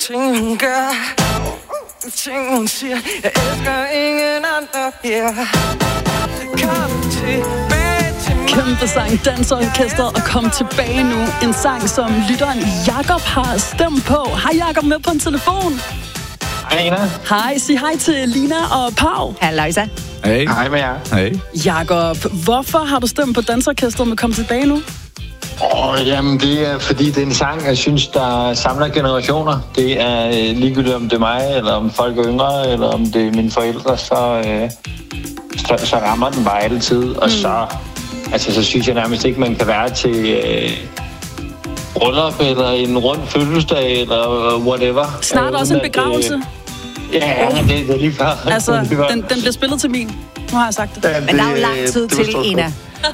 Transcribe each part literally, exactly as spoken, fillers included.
ting gør, ting hun siger. Jeg elsker ingen andre her. Kom tilbage til mig. Kæmpe sang, Dansorkestret, og kom tilbage nu. En sang, som lytteren Jakob har stemt på. Hej Jakob, med på en telefon. Hej Lina. Hej, sig hej til Lina og Pau. Halløjsa. Hej. Hej med jer. Hej. Jakob, hvorfor har du stemt på Dansorkestret med Kom tilbage nu? Åh, oh, jamen det er fordi det er en sang, jeg synes, der samler generationer. Det er øh, ligegyldigt om det er mig, eller om folk er yngre, eller om det er mine forældre, så, øh, så, så rammer den bare altid. Og mm. så, altså, så synes jeg nærmest ikke, man kan være til øh, bryllup, eller en rund fødselsdag, eller whatever. Snart også en begravelse. At, øh, ja, det, det er lige før. Altså, den, den bliver spillet til min. Nu har jeg sagt det. Ja, det Men der er jo lang tid til, Ina.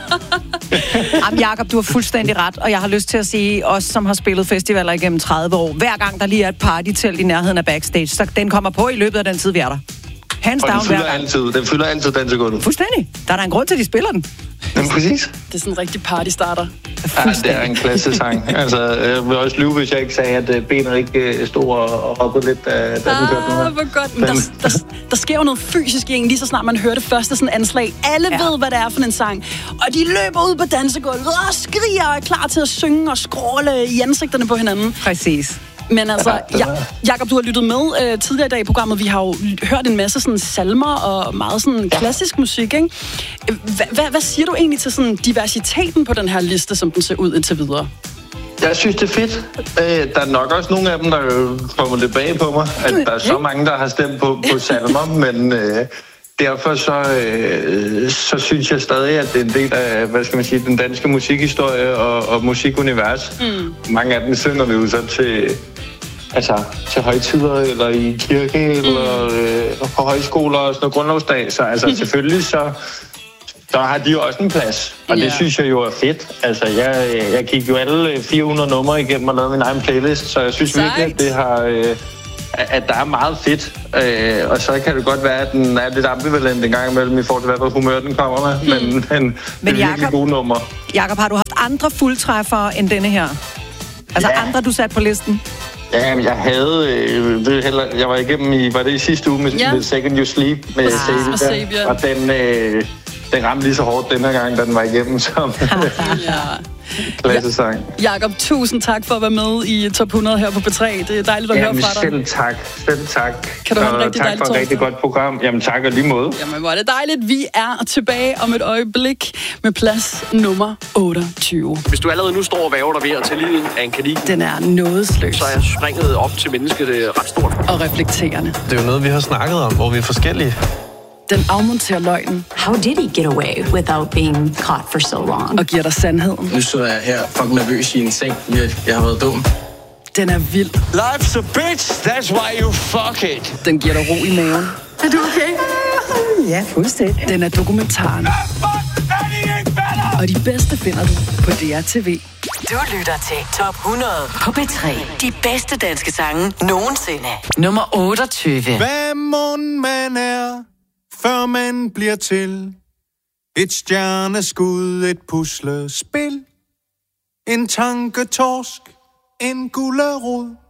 Jamen, Jakob, du har fuldstændig ret, og jeg har lyst til at sige, os som har spillet festivaler igennem tredive år, hver gang der lige er et partytelt i nærheden af backstage, så den kommer på i løbet af den tid, vi er der. Hands og down den fylder hver gang. altid, den fylder altid den sekund. Fuldstændig. Der er der en grund til, at de spiller den. Jamen, præcis. Det er sådan en rigtig partystarter. Ja, det er en klassesang. Altså, jeg vil også lyve, hvis jeg ikke sagde, at benet ikke stod og hoppede lidt, da den kørte nu. Ah, hvor godt. Men der, der, der sker jo noget fysisk i en, lige så snart man hører det første sådan anslag. Alle ja. ved, hvad det er for en sang. Og de løber ud på dansegulvet og skriger og er klar til at synge og skråle i ansigterne på hinanden. Præcis. Men altså, ja, Jakob, du har lyttet med øh, tidligere i dag i programmet. Vi har jo hørt en masse sådan salmer og meget sådan klassisk musik, ikke? Hvad siger du egentlig til sådan diversiteten på den her liste, som den ser ud indtil videre? Jeg synes, det er fedt. Der er nok også nogle af dem, der kommer tilbage på mig. At der er så mange, der har stemt på, på salmer, men øh, derfor så, øh, så synes jeg stadig, at det er en del af, hvad skal man sige, den danske musikhistorie og, og musikunivers. Mm. Mange af dem synger vi jo så til, altså, til højtider, eller i kirke, mm. eller øh, på højskoler og sådan noget grundlovsdag. Så altså, mm. selvfølgelig så... Så har de jo også en plads, og det yeah. synes jeg jo er fedt. Altså, jeg, jeg kiggede jo alle fire hundrede numre igennem og lavede min egen playlist, så jeg synes Sejt. virkelig, at det har... Øh, at der er meget fedt, øh, og så kan det godt være, at den er lidt ambivalent en gang imellem i forhold til, hvad humør den kommer med, mm. men, men, men det er virkelig gode numre. Jakob, har du haft andre fuldtræffere end denne her? Altså ja. andre, du satte på listen? Ja, jeg havde... Øh, det heller, jeg var igennem i... Var det i sidste uge med, ja. med Second You Sleep med ah, Savior, og den... Øh, Den ramte lige så hårdt denne gang, da den var igennem som ja. klassesang. Jakob, tusind tak for at være med i Top hundrede her på P tre. Det er dejligt at Jamen, høre fra dig. Selv tak. Selv tak. Kan du have en rigtig tak dejlig for et rigtig godt program. Jamen tak og lige måde. Jamen, hvor er det dejligt. Vi er tilbage om et øjeblik med plads nummer otteogtyve. Hvis du allerede nu står og væver dig ved at tage livet af en kanin, den er nådesløs. Så er springet op til mennesket ret stort. Og reflekterende. Det er jo noget, vi har snakket om, hvor vi er forskellige. Den afmonterer løgnen. How did he get away without being caught for so long? Og giver dig sandheden. Nu sidder jeg her fucking nervøs i en seng. Jeg har været dum. Den er vild. Life's a bitch, that's why you fuck it. Den giver dig ro i maven. Er du okay? Ja, fuldstændig. Den er dokumentaren. Og de bedste finder du på D R T V. Du lytter til Top hundrede på P tre. De bedste danske sange nogensinde. Nummer otteogtyve. Hvad mon man er, før man bliver til et stjerneskud, et puslespil, en tanketorsk, en gullerod.